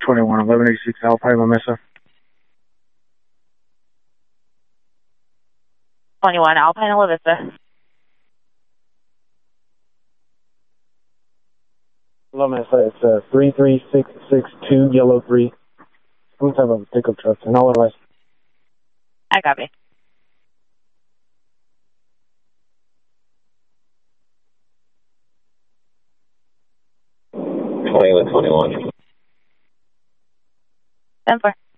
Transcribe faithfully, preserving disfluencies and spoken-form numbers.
twenty-one, eleven eighty-six Alpine La Mesa. twenty-one Alpine La Vista. La Mesa, it's uh, three three six six two, yellow three. Let's have a pickup truck, and all advice. I copy. twenty-one twenty-one. ten four.